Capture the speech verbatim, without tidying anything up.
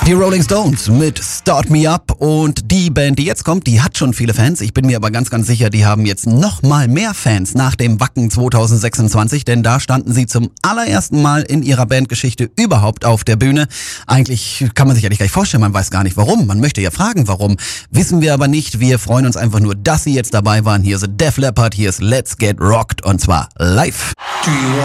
Die Rolling Stones mit Start Me Up, und die Band, die jetzt kommt, die hat schon viele Fans. Ich bin mir aber ganz, ganz sicher, die haben jetzt noch mal mehr Fans nach dem Wacken zwanzig sechsundzwanzig, denn da standen sie zum allerersten Mal in ihrer Bandgeschichte überhaupt auf der Bühne. Eigentlich kann man sich eigentlich gar nicht vorstellen, man weiß gar nicht warum. Man möchte ja fragen, warum. Wissen wir aber nicht. Wir freuen uns einfach nur, dass sie jetzt dabei waren. Hier ist Def Leppard, hier ist Let's Get Rocked, und zwar live.